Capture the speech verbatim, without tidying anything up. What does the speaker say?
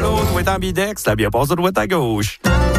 Allô, toi, t'es ambidex, la bien passée de droite à gauche.